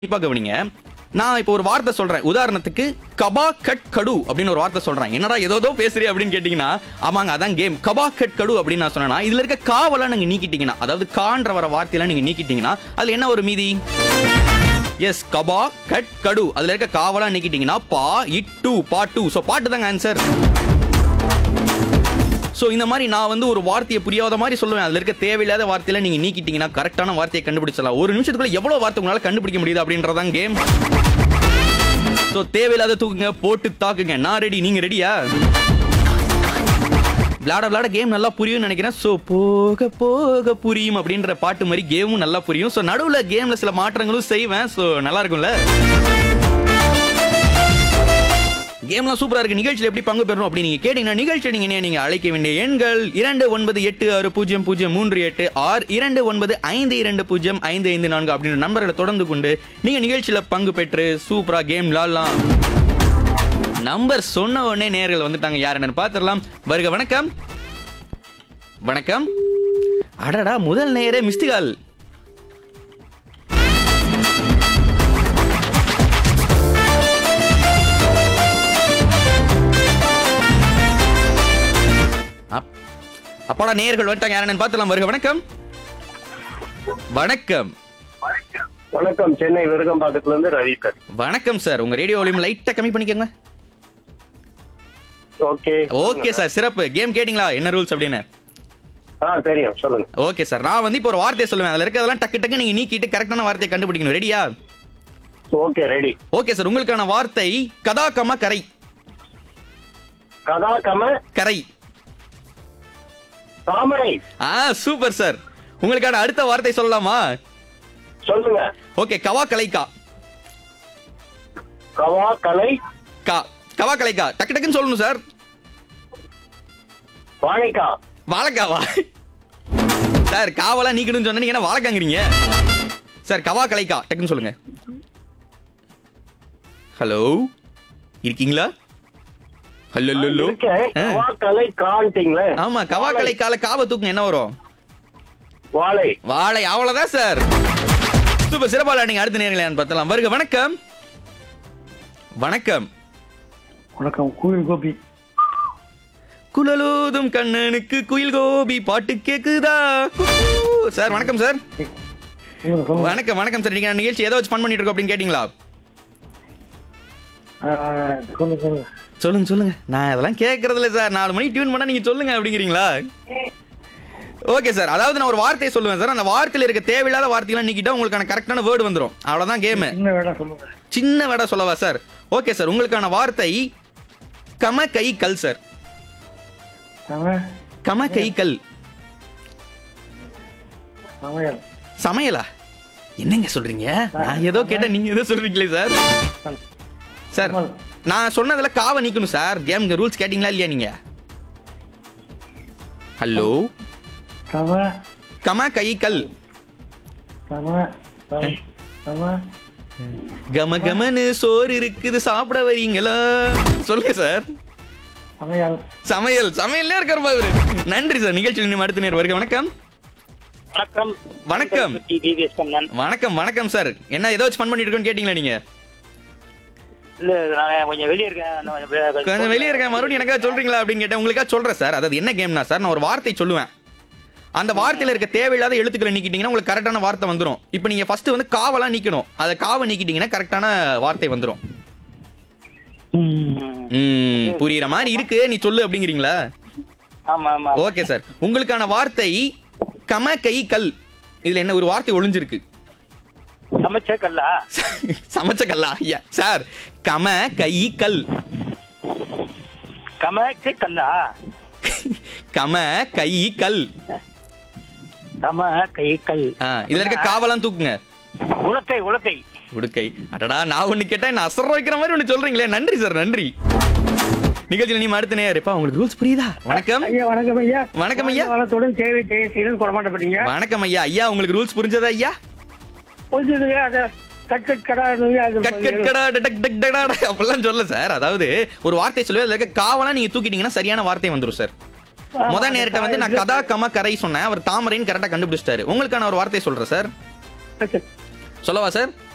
கண்டிப்பா கவனிங்க. நான் இப்போ ஒரு வார்த்தை சொல்றேன். உதாரணத்துக்கு கபா கட் கடு அப்படின்னு ஒரு வார்த்தை சொல்றேன். என்னடா ஏதோ பேசுறீ அப்படின்னு கேட்டீங்கன்னா, ஆமாங்க அதான் கேம். கபா கட் கடு அப்படின்னு நான் சொன்னேன்னா, இதுல இருக்க காவெல்லாம் நீங்க நீக்கிட்டீங்கன்னா, அதாவது கான்ற வர வார்த்தையெல்லாம் நீங்க நீக்கிட்டீங்கன்னா, அதுல என்ன ஒரு மீதி? எஸ், கபா கட் கடு. அதுல இருக்க காவெல்லாம் நீக்கிட்டீங்கன்னா பா இட்டு பாட்டு. சோ பாட்டு தாங்க ஆன்சர். சோ இந்த மாதிரி நான் வந்து ஒரு வார்த்தையை புரியாத மாதிரி சொல்லுவேன். அதுல இருக்க தேவையில்லாத வார்த்தையில நீங்க நீக்கிட்டீங்கன்னா கரெக்டான வார்த்தையை கண்டுபிடிச்சலாம். ஒரு நிமிஷத்துக்குள்ள எவ்வளவு வார்த்தை உங்களால கண்டுபிடிக்க முடியுது அப்படின்றதான் கேம். சோ தேவையில்லாத தூக்குங்க, போட்டு தாக்குங்க. நான் ரெடி, நீங்க ரெடியா? விளையாட கேம் நல்லா புரியும் நினைக்கிறேன். சோ போக போக புரியும் அப்படின்ற பாட்டு மாதிரி கேமும் நல்லா புரியும். சோ நடுவுல கேம்ல சில மாற்றங்களும் செய்வேன். சோ நல்லா இருக்கும்ல? கேம்லாம் சூப்பரா இருக்கு. நிகழ்ச்சியில் எப்படி பங்கு பெறணும் அப்படி நீங்க கேட்டீங்கன்னா நிகழ்ச்சி நீங்க அழைக்க வேண்டிய எண்கள் 29860338 2952052554 அப்படின்ற நம்பர்களை தொடர்ந்து கொண்டு நீங்க நிகழ்ச்சியில பங்கு பெற்று சூப்பரா கேம் விளையாடலாம். நம்பர் சொன்ன உடனே நேயர்கள் வந்துட்டாங்க. யார் என்னன்னு பாத்துடலாம். வருக வணக்கம். வணக்கம். அடடா, முதல் நேயரே மிஸ்டிகால். அப்பாடா, நேயர்கள் வந்துட்டாங்க. யார் என்னன்னு பாத்துடலாம். வருக வணக்கம். வணக்கம். வணக்கம். சென்னை விருகம்பாக்கத்துல இருந்து ரவி சார். வணக்கம் சார். உங்க ரேடியோ வால்யூம் லைட்டா கம்மி பண்ணிக்கோங்க. ஓகே ஓகே சார், சிறப்பு. கேம் கேட்டிங்களா என்ன ரூல்ஸ் அப்படின்னு? தெரியும், சொல்லுங்க. ஓகே சார், நான் வந்து இப்போ ஒரு வார்த்தையை சொல்லுவேன். அதுல இருக்கிறதெல்லாம் டக்கு டக்கு நீங்க நீக்கிட்டு கரெக்டான வார்த்தையை கண்டுபிடிக்கணும். ரெடியா? Okay, ready. ஓகே சார், உங்களுக்கான வார்த்தை கதா கம கரை. கதா கம கரை. தாமரை. Super sir. உங்களுக்கான அடுத்த வார்த்தை சொல்லலாமா? சொல்லுங்க. ஓகே, கவா கலைக்கா. கவா கலை. கவா கலைக்கா. டக்கு டக்குன்னு சொல்லணும் சார். வாழைக்கா. வாழைக்காவா? சார் காவலா நீக்கணும்னு சொன்னா நீங்க என்ன வாழைக்காங்கிறீங்க? சார் கவா கலைக்கா டக்குன்னு சொல்லுங்க. ஹலோ, இருக்கீங்களா? ஹலோ. கவா கலை காண்டிங்களே. ஆமா, கவா கலைக்கால காவ தூக்குங்க, என்ன வரும்? வாழை. வாழை. அவ்வளவுதான் சார். சூப்பர், சிறப்பாக நீங்க அடுத்த நேரங்களே பார்த்தலாம். வருக வணக்கம். வணக்கம். வணக்கம். குயில் கோபி. குழலோதும் கண்ணனுக்கு குயில் கோபி பாட்டு கேக்குதா? சார் வணக்கம் சார். வணக்கம் வணக்கம் சார். நீங்க நிகழ்ச்சி ஏதோ ஃபன் பண்ணிட்டு இருக்கோம் அப்படின்னு கேட்டீங்களா? சொல்லுங்க சொல்லுங்க. நான் அதெல்லாம் கேட்கறது இல்லை சார். 4 மணிக்கு டியூன் பண்ணா நீங்க சொல்லுங்க அப்படிங்கிறீங்களா? ஓகே சார், அதாவது நான் ஒரு வார்த்தையை சொல்லுவேன் சார். அந்த வார்த்தையில இருக்க தேவையில்லாத வார்த்தையெல்லாம் நீக்கிட்டா உங்களுக்கான கரெக்டான வேர்டு வந்துடும். அவ்வளவுதான் கேம். சின்ன வேடா சொல்லவா சார்? ஓகே சார், உங்களுக்கான வார்த்தை கம கை கல் சார். கம கை கல். சமையலா? என்னங்க சொல்றீங்க? நான் ஏதோ கேட்டா நீங்க ஏதோ சொல்றீங்களே சார். சார் நான் சொன்னதுல காவ நீக்கணும் சார். கேம் ரூல்ஸ் கேட்டீங்களா இல்லையா நீங்க? ஹலோ. கம கை கல். கம கமனு சோறு இருக்குது சாப்பிட வரீங்களா? சொல்லுங்க சார். சமையல். சமையல்ல இருக்காரு பாரு. நன்றி சார். நிகழ்ச்சியில் நீங்க அடுத்த நேரம் வருக. வணக்கம். வணக்கம். வணக்கம். வணக்கம் வணக்கம் சார். என்ன ஏதோ ஃபன் பண்ணிட்டு இருக்கோன்னு கேட்டீங்களா நீங்க? இல்ல, நான் கொஞ்சம் வெளிய இருக்கேன். கொஞ்சம் வெளியே இருக்கேன். மறுபடியும் எனக்கா சொல்றீங்களா அப்படின்னு கேட்டேன். உங்களுக்கா சொல்றேன் சார். அதாவது என்ன கேம்னா சார், நான் ஒரு வார்த்தை சொல்லுவேன். அந்த வார்த்தையில இருக்க தேவையில்லாத எழுத்துக்களை நீக்கிட்டீங்கன்னா உங்களுக்கு கரெக்டான வார்த்தை வந்துடும். இப்போ நீங்க ஃபர்ஸ்ட் வந்து காவெல்லாம் நீக்கணும். அதை காவை நீக்கிட்டீங்கன்னா கரெக்டான வார்த்தை வந்துடும். புரியுற மாதிரி இருக்கு. நீ சொல்லு அப்படிங்கிறீங்களா? ஆமா ஆமா. ஓகே சார், உங்களுக்கான வார்த்தை கம கை கல். இதுல என்ன ஒரு வார்த்தை ஒளிஞ்சிருக்கு? சமைச்ச கல்லா? சமைச்ச கல்லா? ஐயா சார், கம கை கல். கம கல்லா? கம கை கல். கம கை கல். இதுல இருக்க காவெல்லாம் தூக்குங்க. உலக்கை. உலக்கை. உடுக்கை. அடடா, நான் ஒண்ணு கேட்டா என்ன அசர வைக்கிற மாதிரி ஒண்ணு சொல்றீங்களே. நன்றி சார், நன்றி. நிகழ்ச்சியில் நீ அடுத்த நேரப்பா. உங்களுக்கு ரூல்ஸ் புரியுதா? வணக்கம். ஐயா வணக்கம் ஐயா. வணக்கம் ஐயா. வளத்துடன் சேவை செய்ய கொடமாட்டப்பட்டீங்க. வணக்கம் ஐயா. ஐயா உங்களுக்கு ரூல்ஸ் புரிஞ்சதா ஐயா? புரிஞ்சுதுங்க. அத கட் கட் கடா டக் டக் டடா அப்படிலாம் சொல்ல சார். அதாவது ஒரு வார்த்தை சொல்லுவேன். அதுல இருக்க காவெல்லாம் நீங்க தூக்கிட்டீங்கன்னா சரியான வார்த்தை வந்துடும் சார். முதல் நேரத்தை வந்து நான் கதா கம கரை சொன்னேன். அவர் தாமரைன்னு கரெக்டா கண்டுபிடிச்சிட்டாரு. உங்களுக்கான ஒரு வார்த்தை சொல்றேன் சார். சொல்லவா சார்?